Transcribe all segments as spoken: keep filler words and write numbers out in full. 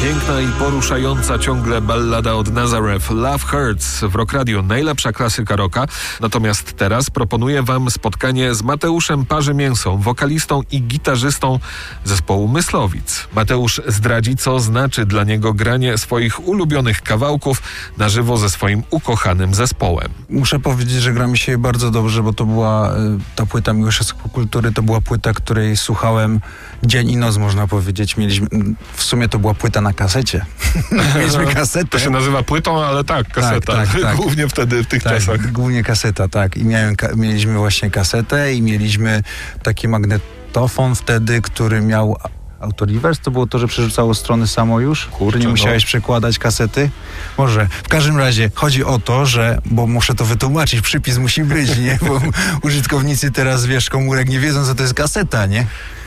Piękna i poruszająca ciągle ballada od Nazareth, Love Hurts w Rock Radio, najlepsza klasyka rocka. Natomiast teraz proponuję wam spotkanie z Mateuszem Parzymięsą, wokalistą i gitarzystą zespołu Myslowic. Mateusz zdradzi, co znaczy dla niego granie swoich ulubionych kawałków na żywo ze swoim ukochanym zespołem. Muszę powiedzieć, że gra mi się bardzo dobrze, bo to była ta płyta Miłość Kultury, to była płyta, której słuchałem dzień i noc, można powiedzieć. Mieliśmy, w sumie to była płyta na kasecie. Mieliśmy kasetę. To się nazywa płytą, ale tak, kaseta. Tak, tak, tak. Głównie wtedy, w tych tak, czasach. Głównie kaseta, tak. I miałem, mieliśmy właśnie kasetę i mieliśmy taki magnetofon wtedy, który miał autoreverse. To było to, że przerzucało strony samo już? Kurczę, że nie musiałeś no. przekładać kasety? Może. W każdym razie chodzi o to, że, bo muszę to wytłumaczyć, przypis musi być, nie? Bo użytkownicy teraz, wiesz, komórek nie wiedzą, co to jest kaseta, nie?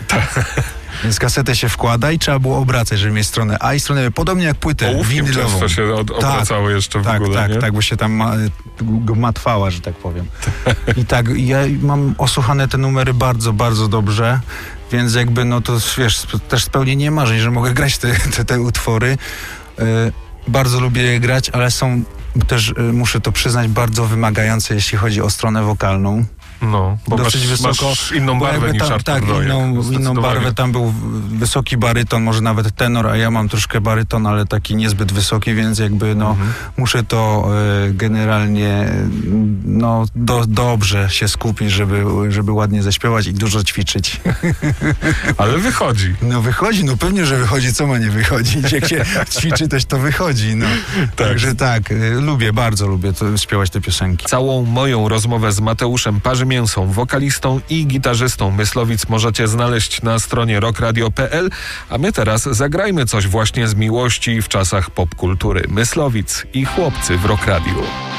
Więc kasetę się wkłada i trzeba było obracać, żeby mieć stronę A i stronę B. Podobnie jak płytę winylową. To się od, obracało tak, jeszcze w tak, ogóle, Tak, nie? tak, bo się tam ma, matwała, że tak powiem. I tak, ja mam osłuchane te numery bardzo, bardzo dobrze, więc jakby, no to wiesz, też spełnienie marzeń, że mogę grać te, te, te utwory. Yy, bardzo lubię je grać, ale są też, yy, muszę to przyznać, bardzo wymagające, jeśli chodzi o stronę wokalną. No, bo dosyć masz, wysoko. Masz inną barwę niż Artur Tak, Rojek, inną, inną barwę. Tam był wysoki baryton, może nawet tenor, a ja mam troszkę baryton, ale taki niezbyt wysoki, więc jakby no mhm. muszę to y, generalnie no do, dobrze się skupić, żeby, żeby ładnie zaśpiewać i dużo ćwiczyć. Ale wychodzi. No wychodzi, no pewnie, że wychodzi. Co ma nie wychodzić? Jak się ćwiczy, też to wychodzi. No. Tak. Także tak, y, lubię, bardzo lubię to, śpiewać te piosenki. Całą moją rozmowę z Mateuszem Parzymięsą, wokalistą i gitarzystą Myslowic możecie znaleźć na stronie rock radio kropka p l, a my teraz zagrajmy coś właśnie z miłości w czasach popkultury. Myslowic i chłopcy w Rock Radio.